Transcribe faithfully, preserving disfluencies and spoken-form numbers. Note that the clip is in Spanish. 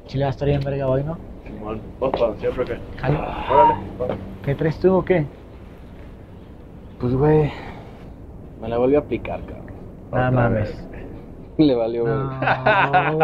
Chile va a estar bien verga hoy, ¿no? Simón, vos para siempre que. Jale. Órale. va. ¿Qué traes tú o qué? Pues, güey, me la volvió a aplicar, cabrón. Nada Otra mames. vez. Le valió, güey. No.